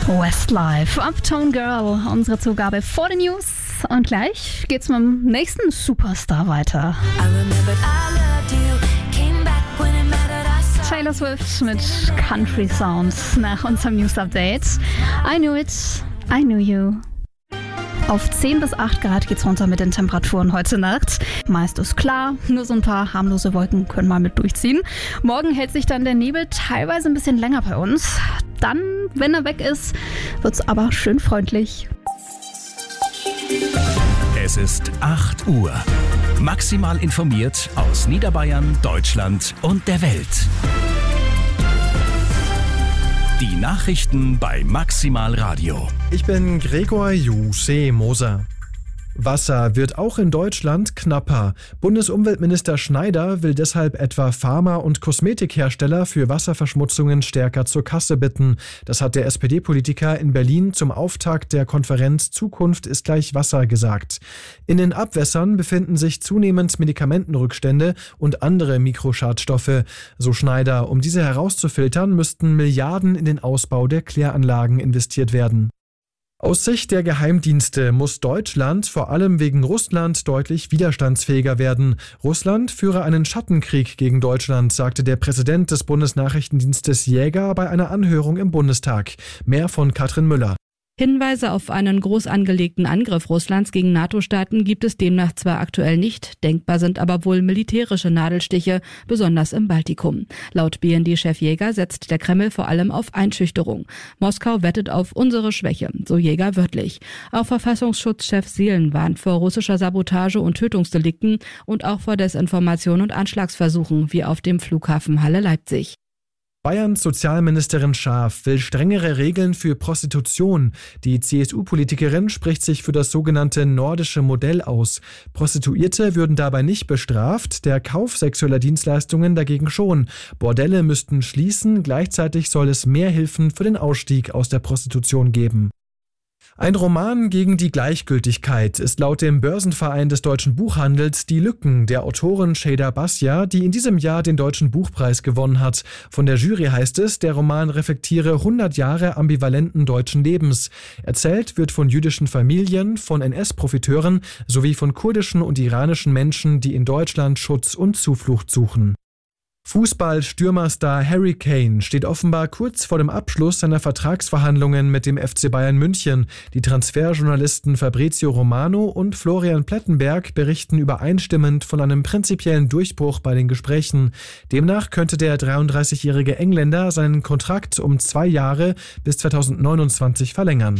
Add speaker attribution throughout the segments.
Speaker 1: Westlife, Uptown Girl, unsere Zugabe vor den News. Und gleich geht's mit dem nächsten Superstar weiter. Taylor Swift mit Country Sounds nach unserem News Update. I knew it, I knew you. Auf 10 bis 8 Grad geht's runter mit den Temperaturen heute Nacht. Meist ist klar, nur so ein paar harmlose Wolken können mal mit durchziehen. Morgen hält sich dann der Nebel teilweise ein bisschen länger bei uns. Dann, wenn er weg ist, wird's aber schön freundlich.
Speaker 2: Es ist 8 Uhr. Maximal informiert aus Niederbayern, Deutschland und der Welt. Die Nachrichten bei Maximal Radio.
Speaker 3: Ich bin Gregor Moser. Wasser wird auch in Deutschland knapper. Bundesumweltminister Schneider will deshalb etwa Pharma- und Kosmetikhersteller für Wasserverschmutzungen stärker zur Kasse bitten. Das hat der SPD-Politiker in Berlin zum Auftakt der Konferenz Zukunft ist gleich Wasser gesagt. In den Abwässern befinden sich zunehmend Medikamentenrückstände und andere Mikroschadstoffe. So Schneider, um diese herauszufiltern, müssten Milliarden in den Ausbau der Kläranlagen investiert werden. Aus Sicht der Geheimdienste muss Deutschland vor allem wegen Russland deutlich widerstandsfähiger werden. Russland führe einen Schattenkrieg gegen Deutschland, sagte der Präsident des Bundesnachrichtendienstes Jäger bei einer Anhörung im Bundestag. Mehr von Katrin Müller.
Speaker 4: Hinweise auf einen groß angelegten Angriff Russlands gegen NATO-Staaten gibt es demnach zwar aktuell nicht, denkbar sind aber wohl militärische Nadelstiche, besonders im Baltikum. Laut BND-Chef Jäger setzt der Kreml vor allem auf Einschüchterung. Moskau wettet auf unsere Schwäche, so Jäger wörtlich. Auch Verfassungsschutzchef Seelen warnt vor russischer Sabotage und Tötungsdelikten und auch vor Desinformation und Anschlagsversuchen, wie auf dem Flughafen Halle-Leipzig.
Speaker 3: Bayerns Sozialministerin Schaaf will strengere Regeln für Prostitution. Die CSU-Politikerin spricht sich für das sogenannte nordische Modell aus. Prostituierte würden dabei nicht bestraft, der Kauf sexueller Dienstleistungen dagegen schon. Bordelle müssten schließen, gleichzeitig soll es mehr Hilfen für den Ausstieg aus der Prostitution geben. Ein Roman gegen die Gleichgültigkeit ist laut dem Börsenverein des deutschen Buchhandels Die Lücken der Autorin Şeyda Basya, die in diesem Jahr den Deutschen Buchpreis gewonnen hat. Von der Jury heißt es, der Roman reflektiere 100 Jahre ambivalenten deutschen Lebens. Erzählt wird von jüdischen Familien, von NS-Profiteuren sowie von kurdischen und iranischen Menschen, die in Deutschland Schutz und Zuflucht suchen. Fußball-Stürmerstar Harry Kane steht offenbar kurz vor dem Abschluss seiner Vertragsverhandlungen mit dem FC Bayern München. Die Transferjournalisten Fabrizio Romano und Florian Plettenberg berichten übereinstimmend von einem prinzipiellen Durchbruch bei den Gesprächen. Demnach könnte der 33-jährige Engländer seinen Kontrakt um 2 Jahre bis 2029 verlängern.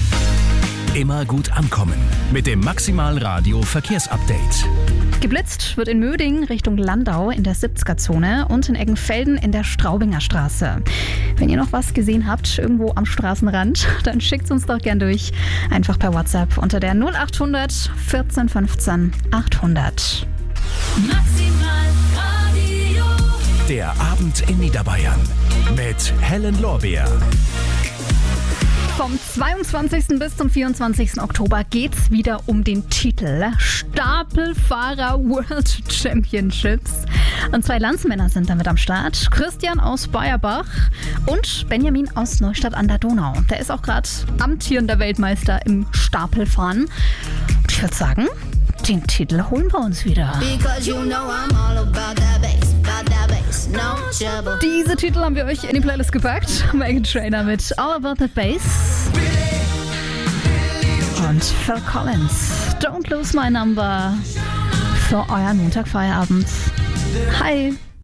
Speaker 2: Immer gut ankommen mit dem Maximal Radio Verkehrsupdate.
Speaker 1: Geblitzt wird in Möding Richtung Landau in der 70er-Zone und in Eggenfelden in der Straubinger Straße. Wenn ihr noch was gesehen habt, irgendwo am Straßenrand, dann schickt es uns doch gern durch. Einfach per WhatsApp unter der 0800 14 15 800.
Speaker 5: Maximal Radio.
Speaker 2: Der Abend in Niederbayern mit Helen Lorbeer.
Speaker 1: Vom 22. bis zum 24. Oktober geht's wieder um den Titel Stapelfahrer World Championships. Und 2 Landsmänner sind damit am Start. Christian aus Bayerbach und Benjamin aus Neustadt an der Donau. Der ist auch gerade amtierender Weltmeister im Stapelfahren. Und ich würde sagen, den Titel holen wir uns wieder. Diese Titel haben wir euch in die Playlist gepackt. Meghan Trainor mit All About the Bass. Und Phil Collins, Don't Lose My Number für euren Montagfeierabend. Hi!